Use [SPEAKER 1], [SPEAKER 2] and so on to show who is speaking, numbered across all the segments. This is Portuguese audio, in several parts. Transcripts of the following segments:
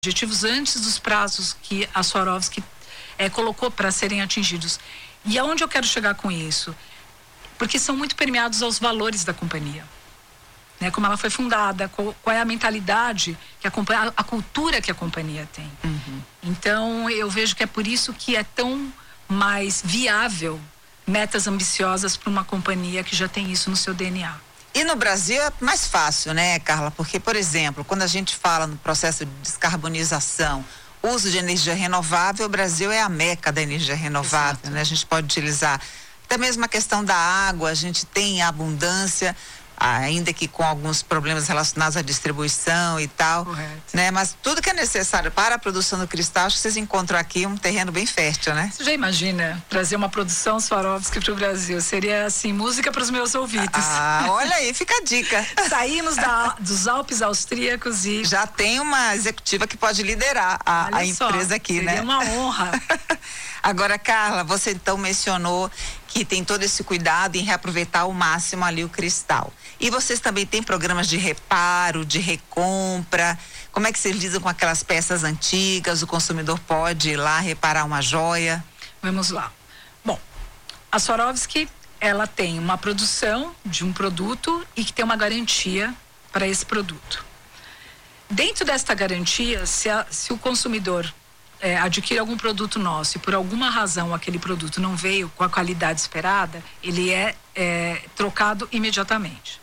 [SPEAKER 1] objetivos antes dos prazos que a Swarovski colocou para serem atingidos. E aonde eu quero chegar com isso? Porque são muito permeados aos valores da companhia. Né? Como ela foi fundada, qual é a mentalidade, que a cultura que a companhia tem.
[SPEAKER 2] Uhum.
[SPEAKER 1] Então, eu vejo que é por isso que é tão mais viável metas ambiciosas para uma companhia que já tem isso no seu DNA.
[SPEAKER 2] E no Brasil é mais fácil, né, Carla? Porque, por exemplo, quando a gente fala no processo de descarbonização, uso de energia renovável, o Brasil é a meca da energia renovável, né? A gente pode utilizar até mesmo a questão da água, a gente tem abundância, ainda que com alguns problemas relacionados à distribuição e tal,
[SPEAKER 1] correto,
[SPEAKER 2] né? Mas tudo que é necessário para a produção do cristal, acho que vocês encontram aqui um terreno bem fértil, né?
[SPEAKER 1] Você já imagina trazer uma produção Swarovski para o Brasil? Seria, assim, música para os meus ouvidos.
[SPEAKER 2] Olha aí, fica a dica.
[SPEAKER 1] Saímos dos Alpes austríacos e...
[SPEAKER 2] Já tem uma executiva que pode liderar a empresa aqui,
[SPEAKER 1] seria, né? Seria uma honra.
[SPEAKER 2] Agora, Carla, você então mencionou que tem todo esse cuidado em reaproveitar ao máximo ali o cristal. E vocês também têm programas de reparo, de recompra? Como é que vocês lidam com aquelas peças antigas? O consumidor pode ir lá reparar uma joia?
[SPEAKER 1] Vamos lá. Bom, a Swarovski, ela tem uma produção de um produto e que tem uma garantia para esse produto. Dentro desta garantia, se o consumidor adquire algum produto nosso e por alguma razão aquele produto não veio com a qualidade esperada, ele é trocado imediatamente.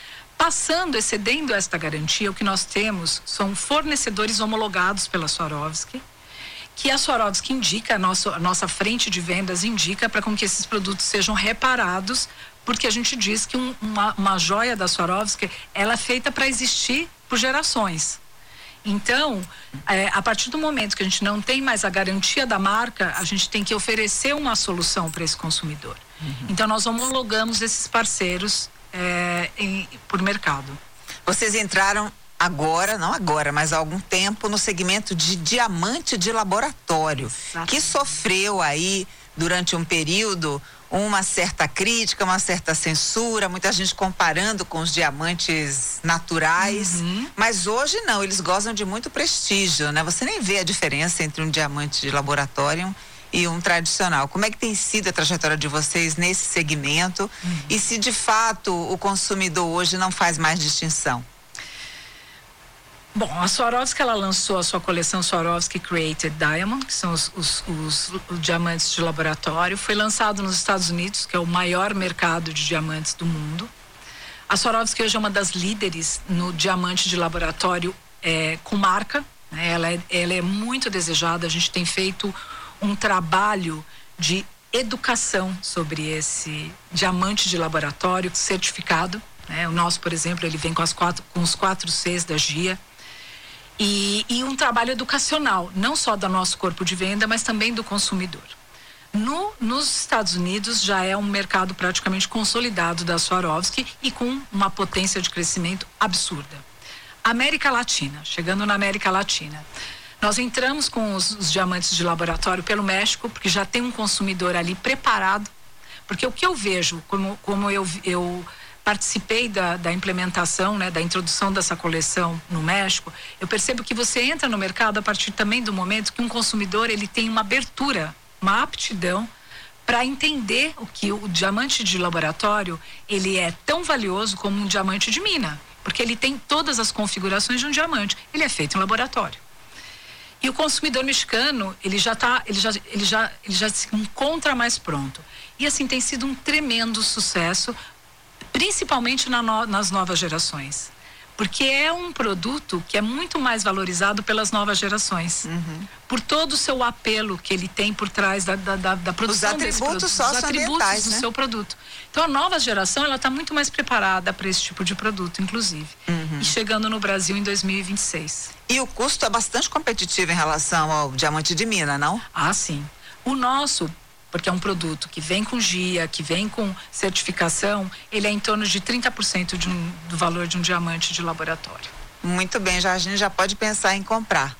[SPEAKER 1] Excedendo esta garantia, o que nós temos são fornecedores homologados pela Swarovski, que a Swarovski indica, a nossa frente de vendas indica para que esses produtos sejam reparados, porque a gente diz que uma joia da Swarovski, ela é feita para existir por gerações. Então, a partir do momento que a gente não tem mais a garantia da marca, a gente tem que oferecer uma solução para esse consumidor. Uhum. Então, nós homologamos esses parceiros por mercado.
[SPEAKER 2] Vocês entraram agora, não agora, mas há algum tempo, no segmento de diamante de laboratório, que sofreu aí, durante um período, uma certa crítica, uma certa censura, muita gente comparando com os diamantes naturais, mas hoje não, eles gozam de muito prestígio, né? Você nem vê a diferença entre um diamante de laboratório e um tradicional. Como é que tem sido a trajetória de vocês nesse segmento e se de fato o consumidor hoje não faz mais distinção?
[SPEAKER 1] Bom, a Swarovski, ela lançou a sua coleção Swarovski Created Diamond, que são os diamantes de laboratório. Foi lançado nos Estados Unidos, que é o maior mercado de diamantes do mundo. A Swarovski hoje é uma das líderes no diamante de laboratório com marca, né? Ela é muito desejada. A gente tem feito um trabalho de educação sobre esse diamante de laboratório certificado, né? O nosso, por exemplo, ele vem com os 4 Cs da GIA. E um trabalho educacional, não só do nosso corpo de venda, mas também do consumidor. Nos Estados Unidos já é um mercado praticamente consolidado da Swarovski e com uma potência de crescimento absurda. América Latina, chegando na América Latina, nós entramos com os diamantes de laboratório pelo México, porque já tem um consumidor ali preparado, porque o que eu vejo, como eu participei da implementação, né, da introdução dessa coleção no México, eu percebo que você entra no mercado a partir também do momento que um consumidor ele tem uma abertura, uma aptidão para entender que o diamante de laboratório ele é tão valioso como um diamante de mina, porque ele tem todas as configurações de um diamante, ele é feito em laboratório. E o consumidor mexicano, ele já se encontra mais pronto. E assim tem sido um tremendo sucesso, principalmente nas novas gerações, porque é um produto que é muito mais valorizado pelas novas gerações, por todo o seu apelo que ele tem por trás da produção desse produto, os atributos do seu produto. Então a nova geração ela está muito mais preparada para esse tipo de produto, inclusive, e chegando no Brasil em 2026.
[SPEAKER 2] E o custo é bastante competitivo em relação ao diamante de mina, não?
[SPEAKER 1] Ah, sim. O nosso, porque é um produto que vem com GIA, que vem com certificação, ele é em torno de 30% do valor de um diamante de laboratório.
[SPEAKER 2] Muito bem, a gente já pode pensar em comprar.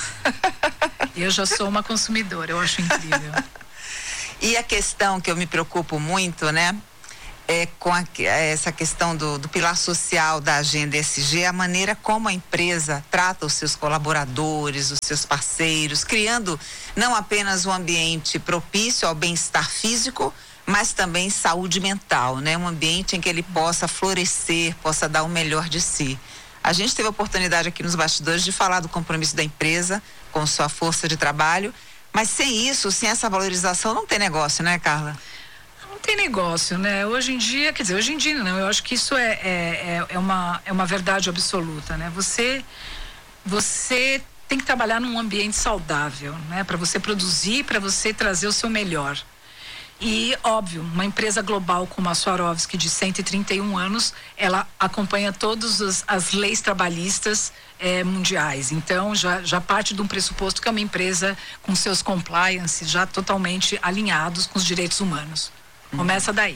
[SPEAKER 1] Eu já sou uma consumidora, eu acho incrível.
[SPEAKER 2] E a questão que eu me preocupo muito, né? com essa questão do pilar social da agenda ESG, a maneira como a empresa trata os seus colaboradores, os seus parceiros, criando não apenas um ambiente propício ao bem-estar físico, mas também saúde mental, né? Um ambiente em que ele possa florescer, possa dar o melhor de si. A gente teve a oportunidade aqui nos bastidores de falar do compromisso da empresa com sua força de trabalho, mas sem isso, sem essa valorização, não tem negócio, né, Carla?
[SPEAKER 1] Não tem negócio, né? Hoje em dia, quer dizer, hoje em dia não, eu acho que isso é uma verdade absoluta, né? Você tem que trabalhar num ambiente saudável, né? Para você produzir, para você trazer o seu melhor. E, óbvio, uma empresa global como a Swarovski, de 131 anos, ela acompanha todas as leis trabalhistas mundiais. Então, já parte de um pressuposto que é uma empresa com seus compliance já totalmente alinhados com os direitos humanos. Começa daí.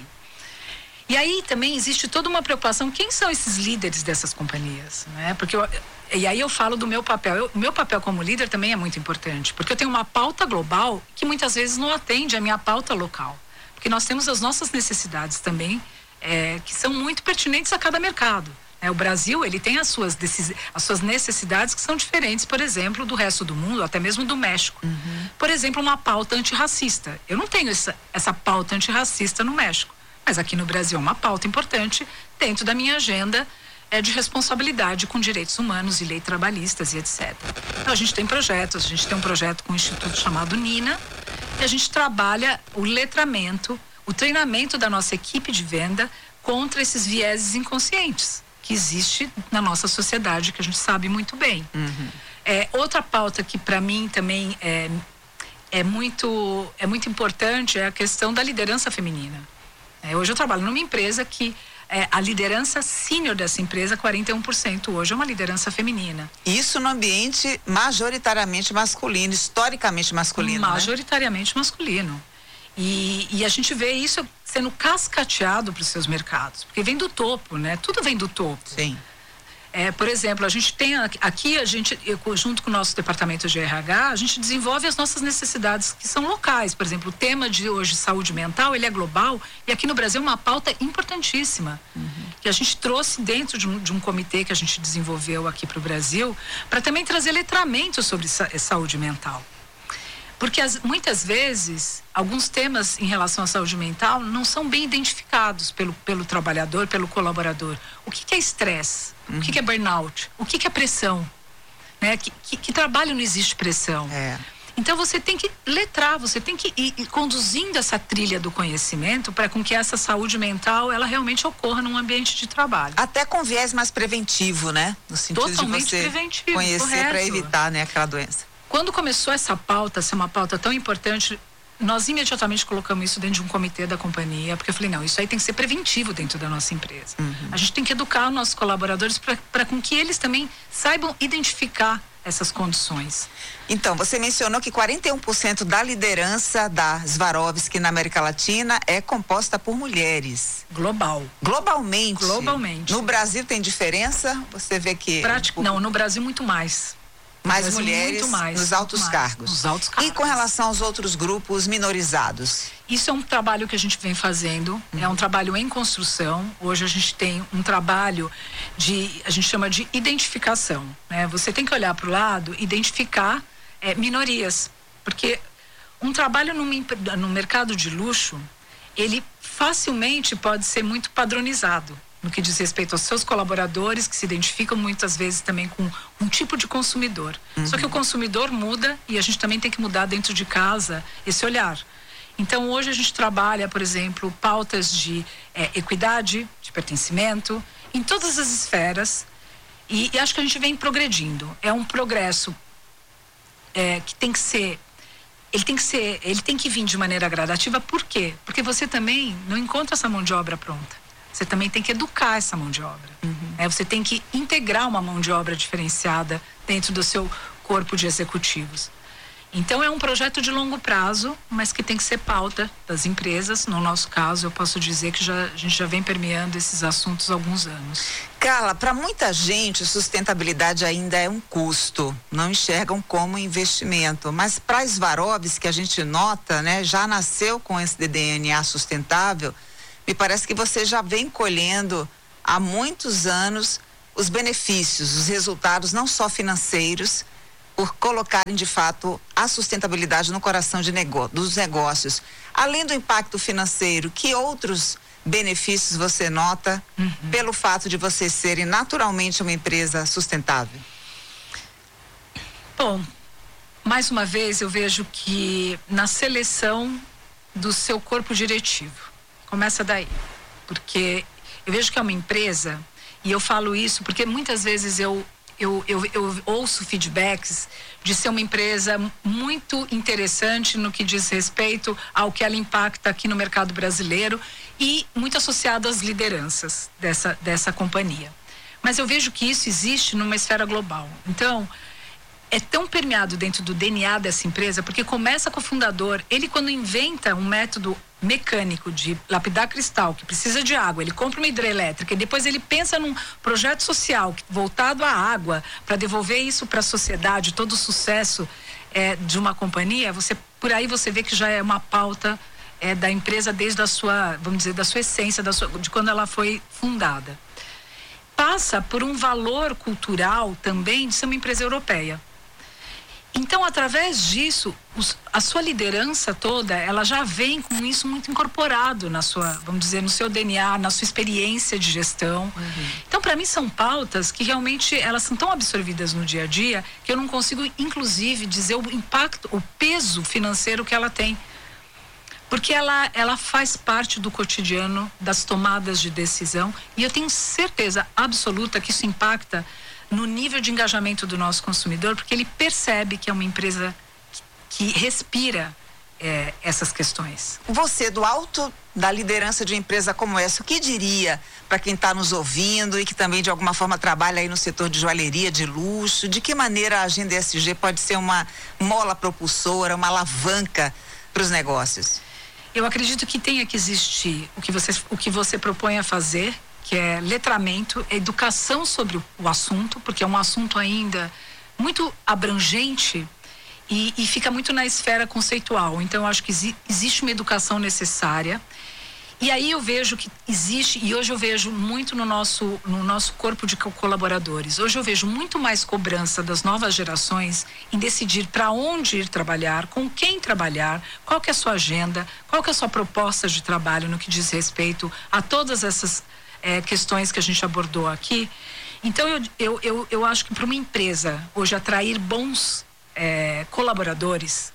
[SPEAKER 1] E aí também existe toda uma preocupação, quem são esses líderes dessas companhias, né? Porque e aí eu falo do meu papel. O meu papel como líder também é muito importante, porque eu tenho uma pauta global que muitas vezes não atende a minha pauta local. Porque nós temos as nossas necessidades também, que são muito pertinentes a cada mercado. O Brasil, ele tem as suas necessidades que são diferentes, por exemplo, do resto do mundo, até mesmo do México. Por exemplo, uma pauta antirracista. Eu não tenho essa pauta antirracista no México, mas aqui no Brasil é uma pauta importante dentro da minha agenda de responsabilidade com direitos humanos e leis trabalhistas e etc. Então, a gente tem projetos, a gente tem um projeto com um instituto chamado NINA, e a gente trabalha o letramento, o treinamento da nossa equipe de venda contra esses vieses inconscientes que existe na nossa sociedade, que a gente sabe muito bem. Outra pauta que para mim também é muito importante é a questão da liderança feminina. Hoje eu trabalho numa empresa que a liderança sênior dessa empresa, 41% hoje é uma liderança feminina.
[SPEAKER 2] Isso no ambiente majoritariamente masculino, historicamente masculino,
[SPEAKER 1] majoritariamente masculino. E a gente vê isso sendo cascateado para os seus mercados, porque vem do topo, né? Tudo vem do topo.
[SPEAKER 2] Sim.
[SPEAKER 1] Por exemplo, a gente tem aqui, junto com o nosso departamento de RH, a gente desenvolve as nossas necessidades que são locais. Por exemplo, o tema de hoje, saúde mental, ele é global, e aqui no Brasil é uma pauta importantíssima, que a gente trouxe dentro de um comitê que a gente desenvolveu aqui para o Brasil, para também trazer letramento sobre saúde mental. Porque muitas vezes, alguns temas em relação à saúde mental não são bem identificados pelo trabalhador, pelo colaborador. O que é estresse? O que é burnout? O que é pressão? Né? Que trabalho não existe pressão? Então você tem que letrar, você tem que ir conduzindo essa trilha do conhecimento para com que essa saúde mental ela realmente ocorra num ambiente de trabalho.
[SPEAKER 2] Até com viés mais preventivo, né? No sentido
[SPEAKER 1] totalmente
[SPEAKER 2] de você
[SPEAKER 1] preventivo,
[SPEAKER 2] conhecer para evitar, né, aquela doença.
[SPEAKER 1] Quando começou essa pauta, ser uma pauta tão importante, nós imediatamente colocamos isso dentro de um comitê da companhia, porque eu falei, não, isso aí tem que ser preventivo dentro da nossa empresa. A gente tem que educar os nossos colaboradores para com que eles também saibam identificar essas condições.
[SPEAKER 2] Então, você mencionou que 41% da liderança da Swarovski na América Latina é composta por mulheres.
[SPEAKER 1] Globalmente.
[SPEAKER 2] No Brasil tem diferença? Você vê que...
[SPEAKER 1] Não, no Brasil muito mais.
[SPEAKER 2] Mais mulheres nos altos cargos.
[SPEAKER 1] Nos altos cargos.
[SPEAKER 2] E com relação aos outros grupos minorizados?
[SPEAKER 1] Isso é um trabalho que a gente vem fazendo, é um trabalho em construção. Hoje a gente tem um trabalho a gente chama de identificação, né? Você tem que olhar para o lado, identificar minorias, porque um trabalho no mercado de luxo, ele facilmente pode ser muito padronizado no que diz respeito aos seus colaboradores, que se identificam muitas vezes também com um tipo de consumidor. Só que o consumidor muda e a gente também tem que mudar dentro de casa esse olhar. Então, hoje a gente trabalha, por exemplo, pautas de equidade, de pertencimento, em todas as esferas, e acho que a gente vem progredindo. É um progresso que tem que ser... Ele tem que vir de maneira gradativa. Por quê? Porque você também não encontra essa mão de obra pronta. Você também tem que educar essa mão de obra. Você tem que integrar uma mão de obra diferenciada dentro do seu corpo de executivos. Então, é um projeto de longo prazo, mas que tem que ser pauta das empresas. No nosso caso, eu posso dizer que a gente já vem permeando esses assuntos há alguns anos.
[SPEAKER 2] Carla, para muita gente, sustentabilidade ainda é um custo. Não enxergam como investimento. Mas para a Swarovski, que a gente nota, né, já nasceu com esse DNA sustentável, me parece que você já vem colhendo há muitos anos os benefícios, os resultados não só financeiros, por colocarem de fato a sustentabilidade no coração dos negócios. Além do impacto financeiro, que outros benefícios você nota pelo fato de vocês serem naturalmente uma empresa sustentável?
[SPEAKER 1] Bom, mais uma vez eu vejo que na seleção do seu corpo diretivo, começa daí, porque eu vejo que é uma empresa, e eu falo isso porque muitas vezes eu ouço feedbacks de ser uma empresa muito interessante no que diz respeito ao que ela impacta aqui no mercado brasileiro e muito associado às lideranças dessa companhia. Mas eu vejo que isso existe numa esfera global. Então, é tão permeado dentro do DNA dessa empresa, porque começa com o fundador, ele quando inventa um método mecânico de lapidar cristal, que precisa de água, ele compra uma hidrelétrica e depois ele pensa num projeto social voltado à água, para devolver isso para a sociedade, todo o sucesso de uma companhia, por aí você vê que já é uma pauta da empresa desde a sua, vamos dizer, da sua essência, de quando ela foi fundada. Passa por um valor cultural também de ser uma empresa europeia. Então, através disso, a sua liderança toda, ela já vem com isso muito incorporado na sua, vamos dizer, no seu DNA, na sua experiência de gestão. Então, para mim, são pautas que realmente, elas são tão absorvidas no dia a dia, que eu não consigo, inclusive, dizer o impacto, o peso financeiro que ela tem. Porque ela faz parte do cotidiano, das tomadas de decisão, e eu tenho certeza absoluta que isso impacta no nível de engajamento do nosso consumidor, porque ele percebe que é uma empresa que respira essas questões.
[SPEAKER 2] Você, do alto da liderança de uma empresa como essa, o que diria para quem está nos ouvindo e que também de alguma forma trabalha aí no setor de joalheria, de luxo, de que maneira a Agenda ESG pode ser uma mola propulsora, uma alavanca para os negócios?
[SPEAKER 1] Eu acredito que tenha que existir o que você propõe a fazer, que é letramento, educação sobre o assunto, porque é um assunto ainda muito abrangente e fica muito na esfera conceitual. Então, eu acho que existe uma educação necessária. E aí eu vejo que existe, e hoje eu vejo muito no nosso corpo de colaboradores, hoje eu vejo muito mais cobrança das novas gerações em decidir para onde ir trabalhar, com quem trabalhar, qual que é a sua agenda, qual que é a sua proposta de trabalho no que diz respeito a todas essas questões que a gente abordou aqui. Então eu acho que para uma empresa hoje atrair bons colaboradores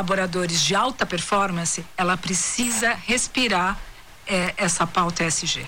[SPEAKER 1] de alta performance, ela precisa respirar essa pauta ESG.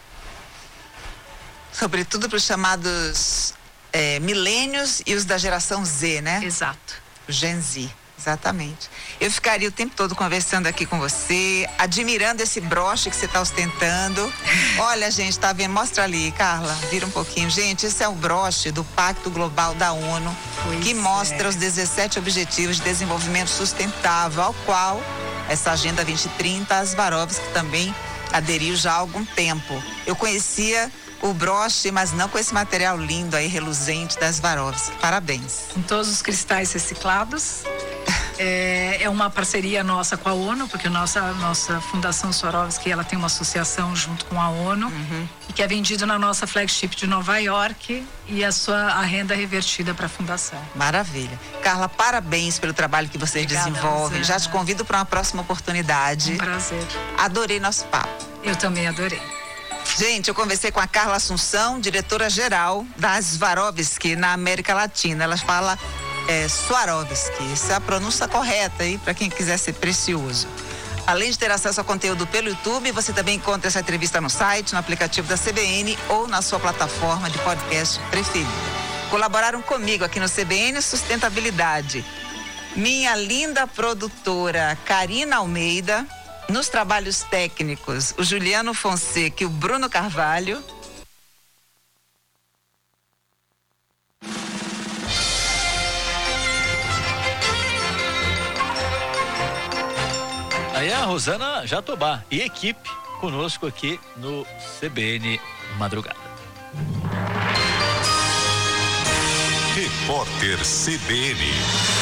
[SPEAKER 2] Sobretudo para os chamados milênios e os da geração Z, né?
[SPEAKER 1] Exato.
[SPEAKER 2] O Gen Z. Exatamente. Eu ficaria o tempo todo conversando aqui com você, admirando esse broche que você está ostentando. Olha, gente, tá vendo? Mostra ali, Carla, vira um pouquinho. Gente, esse é o broche do Pacto Global da ONU, que mostra os 17 Objetivos de Desenvolvimento Sustentável, ao qual essa Agenda 2030, a Swarovski também aderiu já há algum tempo. Eu conhecia o broche, mas não com esse material lindo aí, reluzente das Swarovski. Parabéns.
[SPEAKER 1] Com todos os cristais reciclados. É uma parceria nossa com a ONU, porque a nossa Fundação Swarovski, ela tem uma associação junto com a ONU, e que é vendido na nossa flagship de Nova York, e a renda revertida para a Fundação.
[SPEAKER 2] Maravilha. Carla, parabéns pelo trabalho que vocês desenvolvem. Já te convido para uma próxima oportunidade.
[SPEAKER 1] Um prazer.
[SPEAKER 2] Adorei nosso papo.
[SPEAKER 1] Eu também adorei.
[SPEAKER 2] Gente, eu conversei com a Carla Assunção, diretora-geral da Swarovski na América Latina. Ela fala Swarovski, essa é a pronúncia correta aí para quem quiser ser precioso. Além de ter acesso ao conteúdo pelo YouTube, você também encontra essa entrevista no site, no aplicativo da CBN ou na sua plataforma de podcast preferida. Colaboraram comigo aqui no CBN Sustentabilidade minha linda produtora Karina Almeida, nos trabalhos técnicos o Juliano Fonseca e o Bruno Carvalho.
[SPEAKER 3] Aí a Rosana Jatobá e equipe conosco aqui no CBN Madrugada.
[SPEAKER 4] Repórter CBN.